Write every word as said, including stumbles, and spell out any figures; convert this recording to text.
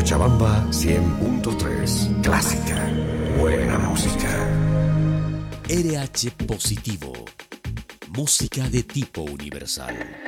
Cochabamba cien punto tres. Clásica. Buena música. R H Positivo. Música de tipo universal.